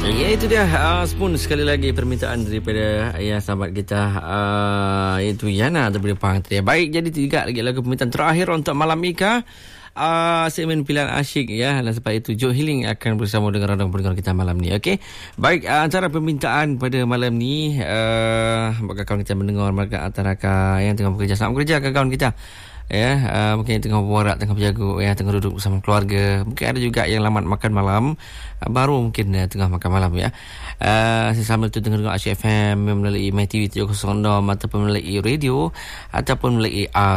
Ya, itu dia Spoon, sekali lagi permintaan daripada sahabat kita iaitu Yana daripada Pangtria. Baik, jadi 3 lagi lagu permintaan terakhir untuk malam Ika. Segmen pilihan asyik ya, dan sebab itu Joe Healing akan bersama dengan radang pendengar kita malam ni. Okey. Baik, antara permintaan pada malam ni bagi kawan kita mendengar mereka antara yang tengah bekerja, selamat bekerja kawan kita. Ya, mungkin yang tengah berwarak, tengah berjaga, ya, tengah duduk bersama keluarga. Mungkin ada juga yang lambat makan malam, baru mungkin tengah makan malam ya. Sambil tu dengar Asyik FM melalui MyTV 706 ataupun melalui radio ataupun melalui